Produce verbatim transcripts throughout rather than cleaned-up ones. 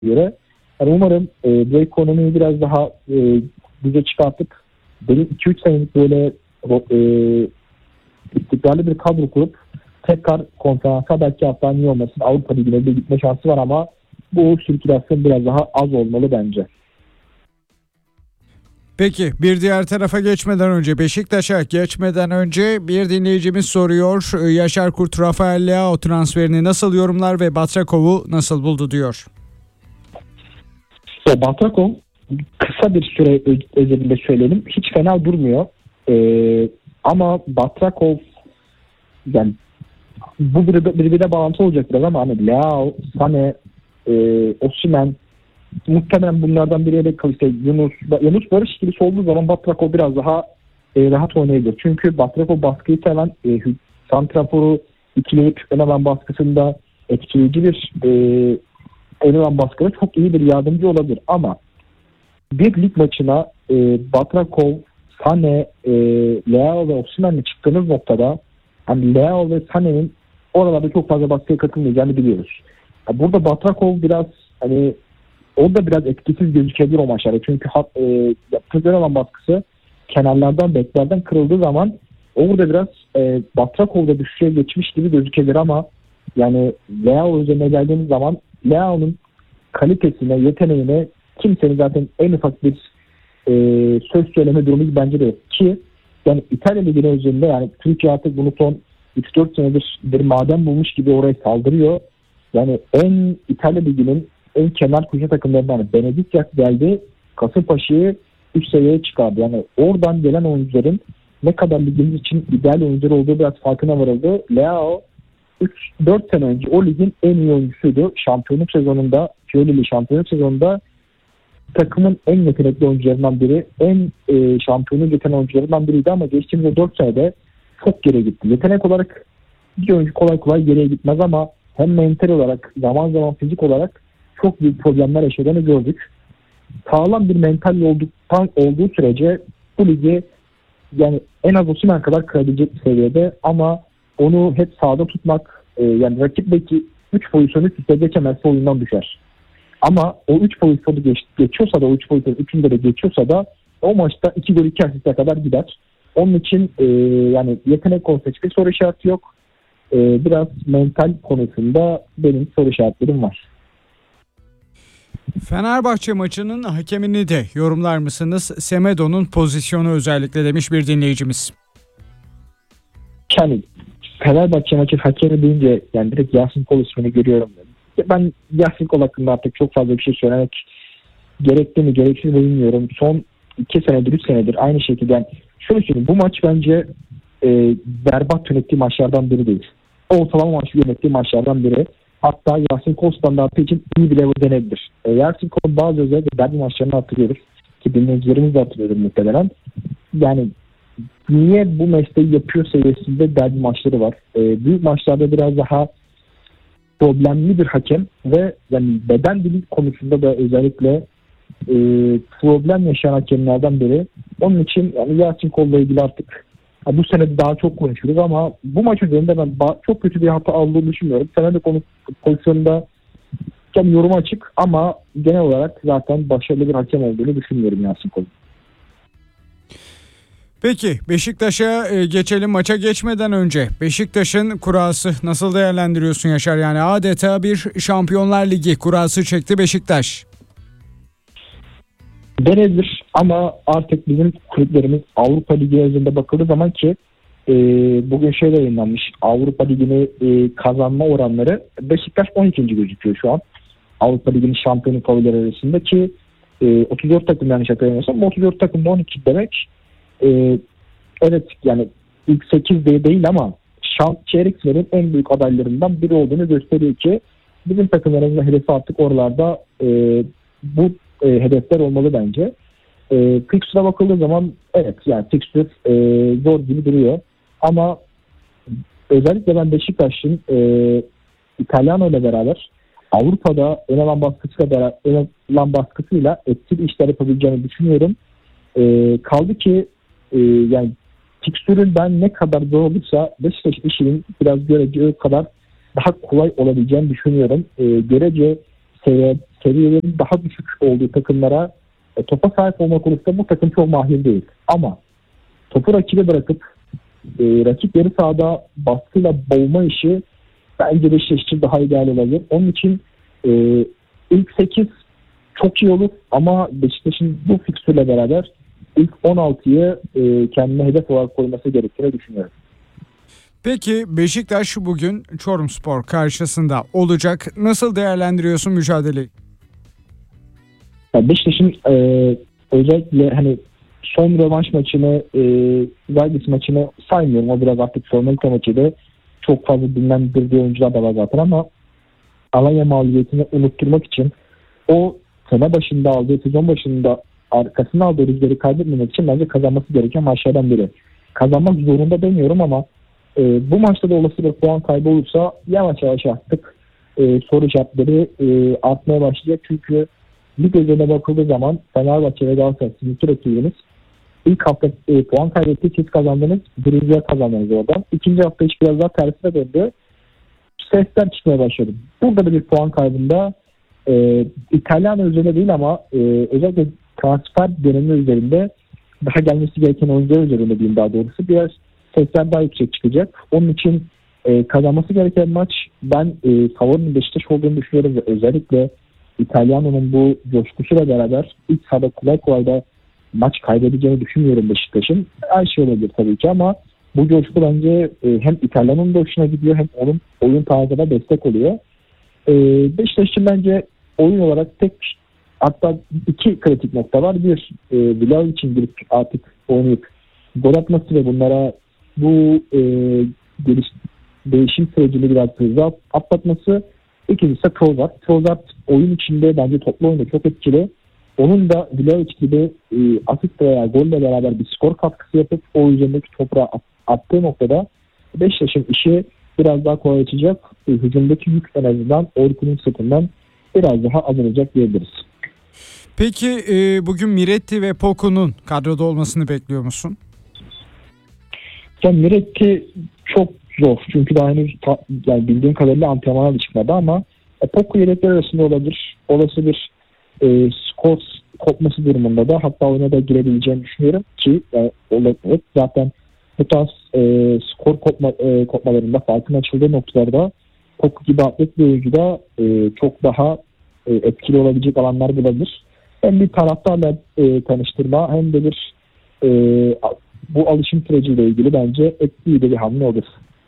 göre. Yani umarım e, bu ekonomiyi biraz daha e, düze çıkartıp benim iki üç senelik böyle e, istikrarlı bir kadro kurup tekrar konferansa, belki hatta niye olmasın Avrupa Ligi'ne de gitme şansı var ama bu sirkülasyon biraz daha az olmalı bence. Peki bir diğer tarafa geçmeden önce, Beşiktaş'a geçmeden önce bir dinleyicimiz soruyor. Yaşar Kurt Rafael Leao transferini nasıl yorumlar ve Batrakov'u nasıl buldu diyor. Ya Batrakov kısa bir süre özelinde söyleyelim hiç fena durmuyor. Ee, ama Batrakov yani bu birbirine, birbirine bağlantı olacak biraz ama hani Leao, Sané, e, Osimhen muhtemelen bunlardan biri yedek kalırsa Yunus, Yunus Barış ikilisi olduğu zaman Batrakov biraz daha e, rahat oynayabilir. Çünkü Batrakov baskıyı seven, e, santraforu ikileyip ön alan baskısında etkileyici bir e, ön alan baskıda çok iyi bir yardımcı olabilir. Ama bir lig maçına e, Batrakov, Sané, e, Leao ve Osimhen'le çıktığınız noktada hani Leao ve Sané'nin oralarda çok fazla baskıya katılmayacağını biliyoruz. Yani burada Batrakov biraz hani o da biraz etkisiz gözükebilir o maçlarda. Çünkü e, yaptığı olan baskısı kenarlardan, beklerden kırıldığı zaman orada biraz e, Batrakov'da düşüşe geçmiş gibi gözükebilir ama yani Leao üzerine geldiğimiz zaman Leao'nun kalitesine, yeteneğine kimsenin zaten en ufak bir e, söz söyleme durumu bence de yok. Ki yani İtalya Ligi'nin üzerinde yani Türkiye artık bunu son üç dört senedir bir maden bulmuş gibi oraya saldırıyor. Yani en İtalya Ligi'nin en kenar köşe takımlarından yani Benediktas geldi, Kasımpaşa'yı üst seviyeye çıkardı. Yani oradan gelen oyuncuların ne kadar ligimiz için ideal oyuncular olduğu biraz farkına varıldı. Leao üç dört sene önce o ligin en iyi oyuncusuydu. Şampiyonluk sezonunda, Fiorili şampiyonluk sezonunda takımın en yetenekli oyuncularından biri, en e, şampiyonluk getiren oyuncularından biriydi ama geçtiğimiz dört senede çok geriye gitti. Yetenek olarak bir oyuncu kolay kolay geriye gitmez ama hem mental olarak, zaman zaman fizik olarak çok büyük problemler yaşadığını gördük. Sağlam bir mental olduktan olduğu sürece bu ligi yani en az Osimhen kadar kırabilecek bir seviyede ama onu hep sahada tutmak e, yani rakip belki üç pozisyonu üst üste geçemezse oyundan düşer. Ama o üç pozisyonu geç, geçiyorsa da o üç pozisyonu üçünde de geçiyorsa da o maçta iki gol iki asiste kadar gider. Onun için e, yani yetenek konusunda hiçbir soru işareti yok. E, biraz mental konusunda benim soru işaretlerim var. Fenerbahçe maçının hakemini de yorumlar mısınız? Semedo'nun pozisyonu özellikle demiş bir dinleyicimiz. Yani Fenerbahçe maçı hakemi deyince yani direkt Yasin Kol ismini görüyorum. Ben Yasin Kol hakkında artık çok fazla bir şey söylemek gerekli mi gereksiz mi bilmiyorum. Son iki senedir, üç senedir aynı şekilde. Yani şöyle söyleyeyim, bu maç bence e, berbat yönettiği maçlardan biri değil. Ortalama maçı yönettiği maçlardan biri. Hatta Yasin Kol standartı için iyi bile denebilir. E, Yasin Kol bazı özellikle derbi maçlarını hatırlıyoruz. Ki dinleyicilerimiz de hatırlıyordur muhtemelen. Yani niye bu mesleği yapıyor seviyesinde derbi maçları var. E, büyük maçlarda biraz daha problemli bir hakem ve yani beden dili konusunda da özellikle e, problem yaşayan hakemlerden biri. Onun için yani Yasin Kol'la ilgili artık ha, bu sene daha çok konuşuyoruz ama bu maç üzerinde ben ba- çok kötü bir hata aldığını düşünmüyorum. Sene de konu pozisyonunda yani yorum açık ama genel olarak zaten başarılı bir hakem olduğunu düşünmüyorum Yasin Kol'un. Peki Beşiktaş'a geçelim. Maça geçmeden önce Beşiktaş'ın kurası nasıl değerlendiriyorsun Yaşar? Yani adeta bir Şampiyonlar Ligi kurası çekti Beşiktaş. Denebilir ama artık bizim kulüplerimiz Avrupa Ligi yazında bakıldığı zaman ki e, bugün şey yayınlanmış, Avrupa Ligi'ni e, kazanma oranları Beşiktaş on ikinci gözüküyor şu an. Avrupa Ligi'nin şampiyonu favorileri arasında ki e, otuz dört takım yanlış hatırlamıyorsam otuz dört takımda on iki demek. Ee, evet yani ilk sekizde değil ama şans çeyrek finalin en büyük adaylarından biri olduğunu gösteriyor ki bizim takımlarımızın hedefi artık oralarda e, bu e, hedefler olmalı bence. E, Fixture'a bakıldığı zaman evet yani fixture e, zor gibi duruyor ama özellikle ben Beşiktaş'ın e, İtalyano ile beraber Avrupa'da ön alan baskısıyla beraber, ön alan baskısıyla etkili işler yapabileceğini düşünüyorum. E, kaldı ki Ee, yani fikstürün ben ne kadar zor olursa Beşiktaş işinin biraz görece o kadar daha kolay olabileceğini düşünüyorum. Ee, görece seviye, seviyelerin daha düşük olduğu takımlara e, topa sahip olma konusunda bu takım çok mahir değil. Ama topu rakibe bırakıp e, rakip yarı sahada baskıyla boğma işi bence Beşiktaş için daha ideal olabilir. Onun için e, ilk sekiz çok iyi olur ama Beşiktaş'ın bu fikstürle beraber ilk on altıyı e, kendine hedef olarak koyması gerektiğini düşünüyorum. Peki Beşiktaş bugün Çorumspor karşısında olacak. Nasıl değerlendiriyorsun mücadeleyi? Yani Beşiktaş'ın e, özellikle hani son rövanş maçını, e, Zalgiris maçını saymıyorum. O biraz artık formalite maçıydı. Çok fazla dinlendirdiği oyuncular da var zaten ama Alanya mağlubiyetini unutturmak için o sene başında aldığı, sezon başında arkasına aldığı rüzgarı kaybetmemek için bence kazanması gereken maçlardan biri. Kazanmak zorunda demiyorum ama e, bu maçta da olası bir puan kaybı olursa yavaş yavaş artık e, soru işaretleri e, artmaya başlayacak. Çünkü lig özeline bakıldığı zaman Fenerbahçe ve Galatasaray sizin iki rakibiniz ilk hafta e, puan kaybetti, siz kazandınız, birinci kazandınız oradan. İkinci hafta hiç biraz daha tersine döndü. Sesler çıkmaya başladı. Burada da bir puan kaybında e, İtalyan üzerinde değil ama e, özellikle transfer dönemi üzerinde daha gelmesi gereken oyuncular üzerinde diyeyim daha doğrusu biraz sesler daha yüksek çıkacak. Onun için e, kazanması gereken maç ben e, favorinin Beşiktaş olduğunu düşünüyorum ve özellikle İtalyana'nın bu coşkusuyla beraber ilk sahada kolay kolay da maç kaybedeceğini düşünmüyorum Beşiktaş'ın. Her şey olabilir tabii ki ama bu coşku bence e, hem İtalyan'ın da hoşuna gidiyor hem onun oyun tarzına destek oluyor. E, Beşiktaş için bence oyun olarak tek hatta iki kritik nokta var. Bir, e, Vlahovic için girip artık oynayıp gol atması ve bunlara bu e, geliş, değişim sürecini biraz hızlı atlatması. İkincisi Trossard. Trossard oyun içinde bence toplu oyunda çok etkili. Onun da Vlahovic gibi e, asist veya golle beraber bir skor katkısı yapıp o üzerindeki toprağa attığı noktada Beşiktaş'ın işi biraz daha kolaylaşacak. E, hücumdaki yük en azından Orkun'un sırtından biraz daha azalacak diyebiliriz. Peki e, bugün Miretti ve Poku'nun kadroda olmasını bekliyor musun? Yani Miretti çok zor. Çünkü daha henüz ta, yani bildiğim kadarıyla antrenmana da çıkmadı ama e, Poku yedekler arasında olabilir. Olası bir e, skor kopması durumunda da hatta oyuna da girebileceğini düşünüyorum ki e, olabilir. Zaten bu tarz e, skor kopma, e, kopmalarında farkın açıldığı noktalarda Poku gibi atlet bir oyuncu da e, çok daha e, etkili olabilecek alanlar bulabilir. Hem bir taraftarla e, tanıştırma hem de bir e, bu alışım süreciyle ilgili bence etkili de bir hamle olur.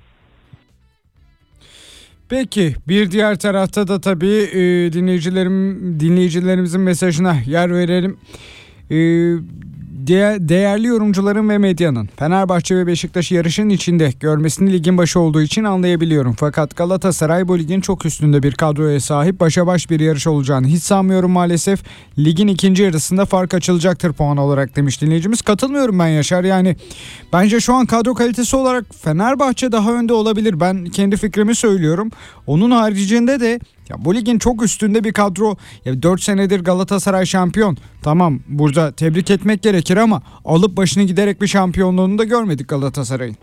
Peki bir diğer tarafta da tabii e, dinleyicilerim dinleyicilerimizin mesajına yer verelim. E, de, değerli yorumcuların ve medyanın Fenerbahçe ve Beşiktaş yarışın içinde görmesini ligin başı olduğu için anlayabiliyorum. Fakat Galatasaray bu ligin çok üstünde bir kadroya sahip, başa baş bir yarış olacağını hiç sanmıyorum maalesef. Ligin ikinci yarısında fark açılacaktır puan olarak demiş dinleyicimiz. Katılmıyorum ben Yaşar. Yani bence şu an kadro kalitesi olarak Fenerbahçe daha önde olabilir. Ben kendi fikrimi söylüyorum. Onun haricinde de ya bu ligin çok üstünde bir kadro. Ya dört senedir Galatasaray şampiyon. Tamam, burada tebrik etmek gerekir ama alıp başını giderek bir şampiyonluğunu da görmedik Galatasaray'ın.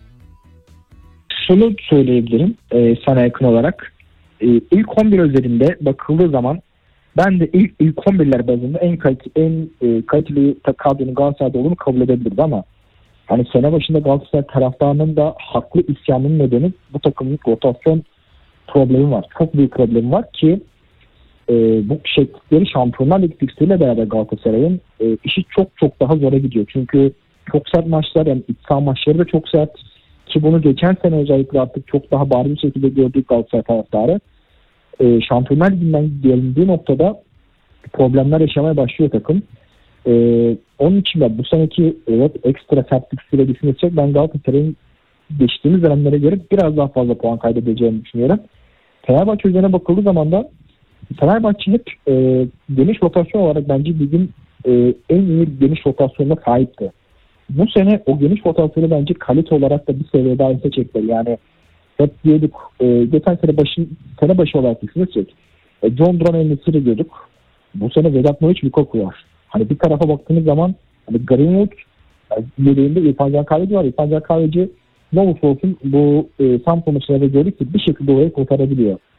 Şunu söyleyebilirim e, sana yakın olarak. E, ilk on bir özelinde bakıldığı zaman ben de ilk, ilk on birler bazında en kaliteli, en e, kaliteli kadronun Galatasaray'da olduğunu kabul edebilirdi ama hani sene başında Galatasaray taraftarının da haklı isyanının nedeni bu takımın rotasyon problemi var. Çok büyük problemi var ki e, bu şekilleri Şampiyonlar Ligi fikstürüyle beraber Galatasaray'ın e, işi çok çok daha zora gidiyor. Çünkü çok sert maçlar, yani iç saha maçları da çok sert ki bunu geçen sene özellikle artık çok daha bariz bir şekilde gördük Galatasaray taraftarı. E, Şampiyonlar Ligi'nden gelindiği noktada problemler yaşamaya başlıyor takım. E, onun için de bu seneki evet ekstra sert fikstürle düşünürsek ben Galatasaray'ın geçtiğimiz dönemlere göre biraz daha fazla puan kaybedeceğini düşünüyorum. Fenerbahçe üzerine bakıldığı zaman da Fenerbahçe hep e, geniş rotasyon olarak bence ligin e, en iyi geniş rotasyonuna sahipti. Bu sene o geniş rotasyonu bence kalite olarak da bir seviye daha üste çekti. Yani hep diyorduk e, geçen sene, başın, sene başı olarak düşünürsek e, John Duran ellisini diyorduk. Bu sene Vedat Muriç Lukaku var. Hani bir tarafa baktığınız zaman hani Greenwood yani yedeğinde İrfan Can Kahveci var. İrfan Can Kahveci ne olursa olsun bu e, Samsun maçlarında gördük ki bir şekilde orayı kurtarabiliyor.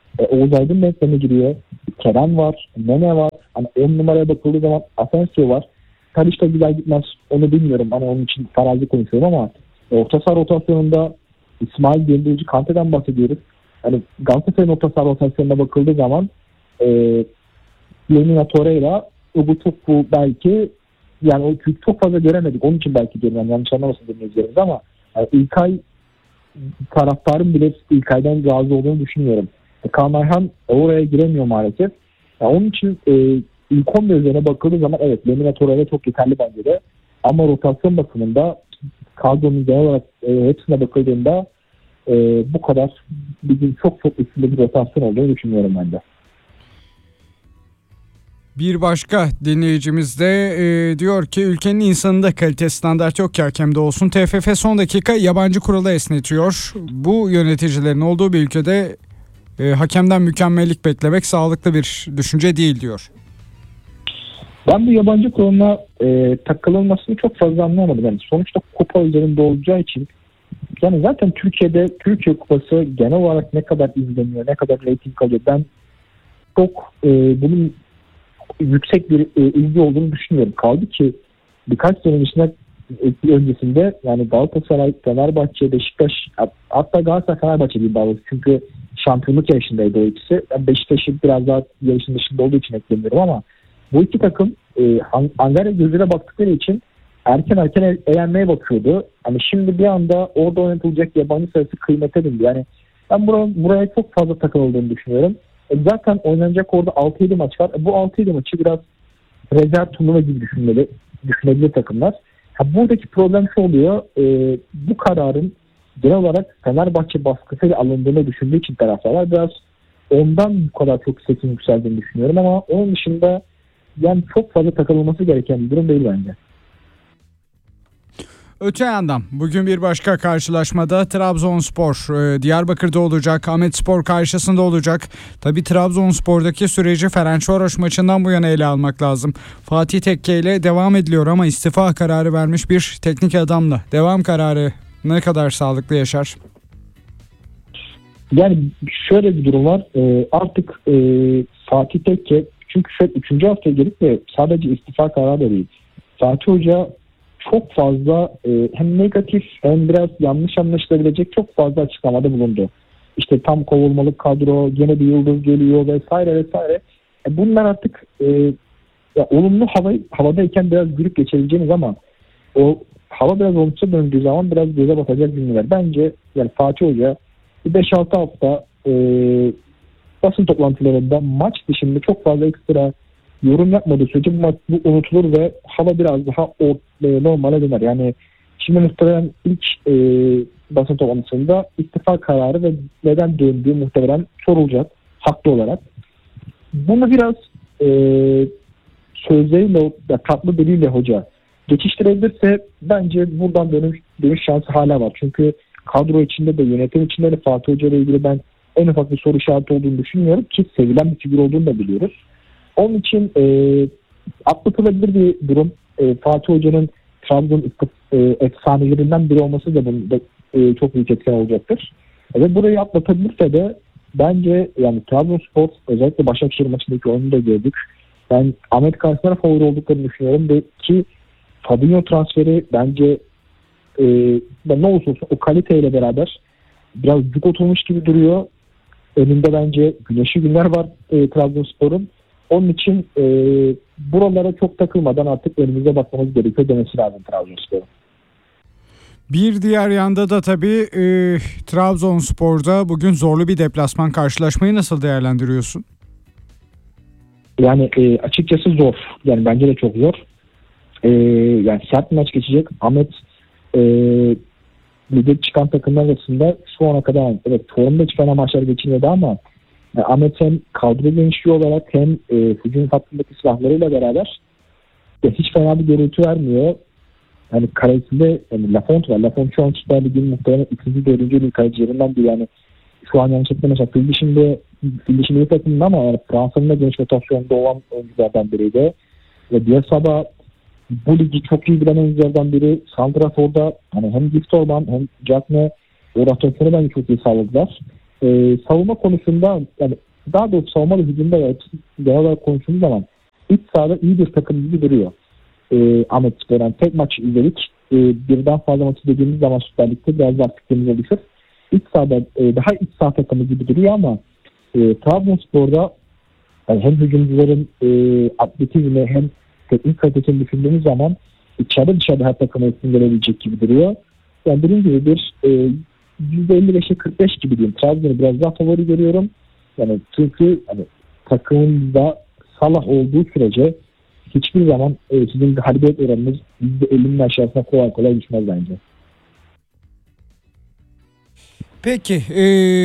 E, Oğuz Aydın denkleme giriyor. Kerem var. Nene var. Hani on numaraya bakıldığı zaman Asensio var. Tadiç da güzel gitmez. Onu bilmiyorum. Hani onun için farazi konuşuyorum ama orta saha rotasyonunda İsmail Dendirici Kante'den bahsediyoruz. Hani Galatasaray'ın orta saha rotasyonuna bakıldığı zaman e, Lemina Torreira bu çok bu belki yani o çok fazla göremedik. Onun için belki diyorum. Yani yanlış anlamasın dinleyicilerimiz ama yani İlkay taraftarın bile İlkay'dan razı olduğunu düşünüyorum. E, Kaan Ayhan oraya giremiyor maalesef. Yani onun için e, ilk on bir üzerine bakıldığı zaman evet Lemina Torreira çok yeterli bence de. Ama rotasyon bakımında kadronun genel olarak e, hepsine bakıldığında e, bu kadar bizim çok çok üstünde bir rotasyon olduğunu düşünüyorum ben de. Bir başka dinleyicimiz de e, diyor ki ülkenin insanında kalite standart yok ki hakemde olsun. T F F son dakika yabancı kuralı esnetiyor. Bu yöneticilerin olduğu bir ülkede e, hakemden mükemmellik beklemek sağlıklı bir düşünce değil diyor. Ben bu yabancı kuralına e, takılılmasını çok fazla anlamadım. Yani sonuçta kupa üzerinde olacağı için yani zaten Türkiye'de Türkiye Kupası genel olarak ne kadar izleniyor, ne kadar reyting alıyor. Ben çok e, bunun yüksek bir e, ilgi olduğunu düşünüyorum. Kaldı ki birkaç sene öncesinde, öncesinde yani Galatasaray, Fenerbahçe, Beşiktaş hatta Galatasaray Fenerbahçe değil daha doğrusu. Çünkü şampiyonluk yarışındaydı o ikisi. Yani Beşiktaş'ın biraz daha yarışın dışında olduğu için eklemiyorum ama bu iki takım e, Angarya gözüyle baktıkları için erken erken elenmeye bakıyordu. Hani şimdi bir anda orada oynatılacak yabancı sayısı kıymete bindi. Yani ben buraya, buraya çok fazla takıldığını düşünüyorum. E zaten oynanacak orada altı yedi maç var. E bu altı yedi maçı biraz rezerv turnuva gibi düşünmeli, düşünebilir takımlar. Ha, buradaki problem şu oluyor. E, bu kararın genel olarak Fenerbahçe baskısıyla alındığını düşündüğü için taraftarlar biraz ondan bu kadar çok sesin yükseldiğini düşünüyorum ama onun dışında yani çok fazla takılması gereken bir durum değil bence. Öte yandan bugün bir başka karşılaşmada Trabzonspor Diyarbakır'da olacak. Ahmetspor karşısında olacak. Tabii Trabzonspor'daki süreci Ferencvaroş maçından bu yana ele almak lazım. Fatih Tekke ile devam ediliyor ama istifa kararı vermiş bir teknik adamla. Devam kararı ne kadar sağlıklı yaşar? Yani şöyle bir durum var. E, artık e, Fatih Tekke çünkü şöyle üçüncü haftaya gelip de sadece istifa kararı da değil. Fatih Hoca çok fazla e, hem negatif hem biraz yanlış anlaşılabilecek çok fazla açıklamada bulundu. İşte tam kovulmalık kadro, gene bir yıldız geliyor vesaire vesaire. E, bunlar artık e, ya, olumlu hava, havadayken biraz gülüp geçebileceğiniz ama o hava biraz olumsuz döndüğü zaman biraz göze batacak cümleler. Bence yani Fatih Hoca beş altı hafta e, basın toplantılarında maç dışında çok fazla ekstra yorum yapmadığı sürece bu, bu unutulur ve hava biraz daha o, e, normale döner. Yani şimdi muhtemelen ilk e, basın toplantısında istifa kararı ve neden döndüğü muhtemelen sorulacak haklı olarak. Bunu biraz e, sözleriyle, tatlı diliyle hoca geçiştirebilirse bence buradan dönüş, dönüş şansı hala var. Çünkü kadro içinde de yönetim içinde de Fatih Hoca ile ilgili ben en ufak bir soru işareti olduğunu düşünmüyorum ki sevilen bir figür olduğunu da biliyoruz. Onun için e, atlatılabilir bir durum. E, Fatih Hoca'nın Trabzon e, efsanelerinden biri olması da bunda e, çok büyük etken olacaktır. E, ve burayı atlatabilirse de bence yani Trabzonspor özellikle Başakşehir maçındaki oyunu da gördük. Ben Ahmet karşısında favori olduklarını düşünüyorum ve ki Fabinho transferi bence e, ne olursa olsun o kaliteyle beraber biraz yük oturmuş gibi duruyor. Önünde bence güneşli günler var e, Trabzonspor'un. Onun için e, buralara çok takılmadan artık önümüze bakmamız gerekiyor demesi lazım Trabzonspor'un. Bir diğer yanda da tabii e, Trabzonspor'da bugün zorlu bir deplasman karşılaşmayı nasıl değerlendiriyorsun? Yani e, açıkçası zor. Yani bence de çok zor. E, yani sert bir maç geçecek. Ahmet e, lige çıkan takımlar arasında şu ana kadar evet formda çıkan maçlar geçiniyordu ama yani Ahmet hem kadro genişliği olarak hem e, hücum hattındaki silahlarıyla beraber e, hiç fena bir görüntü vermiyor. Yani kalesinde yani Lafont var. Lafont şu an Süper Lig'in muhtemelen ikinci, dördüncü lig kalecilerinden biri. Yani şu an yanlış hatırlamıyorsam Fil dışında Fil dışında bir takımda ama yani Fransa'nın da genç rotasyonunda olan oyunculardan biriydi. Ve Bielsa bu ligi çok iyi bilen oyunculardan biri. Santrafor'da hani hem Gift Orban hem Jackne o rotasyonu bence çok iyi sağladılar. e, savunma konusunda, yani daha doğrusu savunma ve hücumda ya, genel olarak konuştuğumuz zaman iç sahada iyi bir takım gibi duruyor. E, Ahmet Spor, yani tek maç izledik. E, birden fazla maç izlediğimiz zaman Süper Lig'de biraz daha fikrimiz oluşur. İç sahada e, daha iç saha takımı gibi duruyor ama e, Trabzonspor'da yani hem hücumcuların e, atletizmi hem teknik kalitesini düşündüğümüz zaman içeride dışarıda her takıma isim gelebilecek gibi duruyor. Yani dediğim gibi bir e, yüzde elli beşe kırk beş gibi diyeyim. Trabzon'u biraz daha favori görüyorum. Yani çünkü hani, takımında Salah olduğu sürece hiçbir zaman e, sizin galibiyet oranınız yüzde ellinin aşağısına kolay kolay düşmez bence. Peki. E...